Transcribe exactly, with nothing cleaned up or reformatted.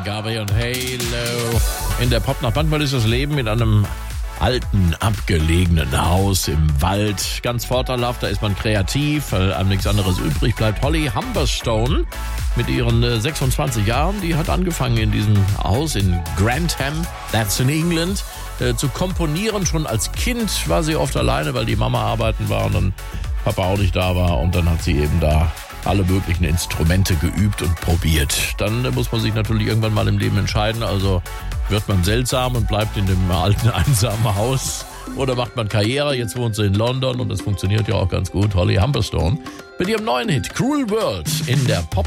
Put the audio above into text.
Gabriel und Halo. In der Popnacht. Manchmal ist das Leben in einem alten, abgelegenen Haus im Wald ganz vorteilhaft. Da ist man kreativ, weil einem nichts anderes übrig bleibt. Holly Humberstone mit ihren äh, sechsundzwanzig Jahren, die hat angefangen in diesem Haus in Grantham, that's in England, äh, zu komponieren. Schon als Kind war sie oft alleine, weil die Mama arbeiten war und dann Papa auch nicht da war. Und dann hat sie eben da alle möglichen Instrumente geübt und probiert. Dann äh, muss man sich natürlich irgendwann mal im Leben entscheiden. Also wird man seltsam und bleibt in dem alten, einsamen Haus oder macht man Karriere? Jetzt wohnt sie in London und das funktioniert ja auch ganz gut. Holly Humberstone mit ihrem neuen Hit Cruel World in der Pop